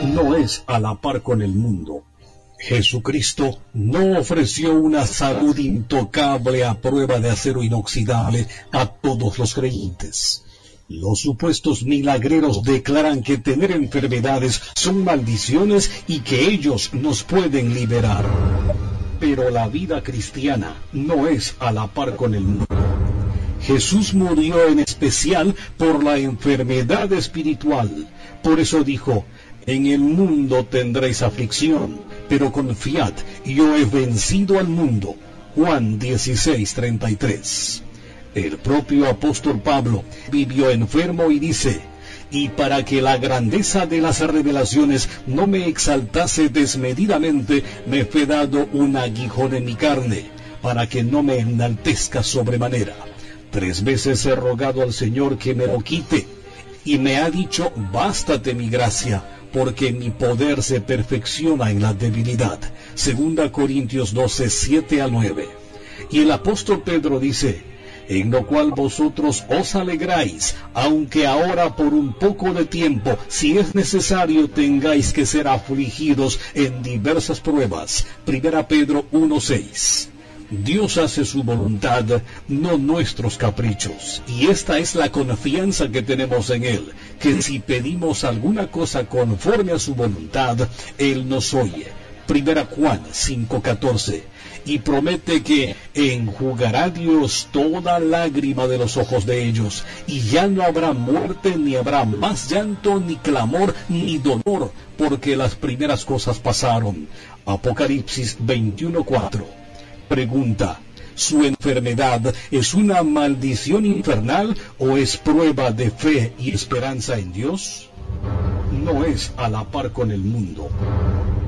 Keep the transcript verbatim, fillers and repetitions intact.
no es a la par con el mundo. Jesucristo no ofreció una salud intocable a prueba de acero inoxidable a todos los creyentes. Los supuestos milagreros declaran que tener enfermedades son maldiciones y que ellos nos pueden liberar. Pero la vida cristiana no es a la par con el mundo. Jesús murió en especial por la enfermedad espiritual. Por eso dijo: en el mundo tendréis aflicción, pero confiad, yo he vencido al mundo. Juan dieciséis, treinta y tres. El propio apóstol Pablo vivió enfermo y dice: y para que la grandeza de las revelaciones no me exaltase desmedidamente, me fue dado un aguijón en mi carne, para que no me enaltezca sobremanera. Tres veces he rogado al Señor que me lo quite, y me ha dicho: bástate mi gracia, porque mi poder se perfecciona en la debilidad. Segunda Corintios doce, siete al nueve. Y el apóstol Pedro dice: en lo cual vosotros os alegráis, aunque ahora por un poco de tiempo, si es necesario, tengáis que ser afligidos en diversas pruebas. Primera Pedro uno, seis. Dios hace su voluntad, no nuestros caprichos. Y esta es la confianza que tenemos en Él, que si pedimos alguna cosa conforme a su voluntad, Él nos oye. Primera Juan cinco, catorce. Y promete que enjugará Dios toda lágrima de los ojos de ellos, y ya no habrá muerte, ni habrá más llanto, ni clamor, ni dolor, porque las primeras cosas pasaron. Apocalipsis veintiuno, cuatro. Pregunta: ¿su enfermedad es una maldición infernal o es prueba de fe y esperanza en Dios? No es a la par con el mundo.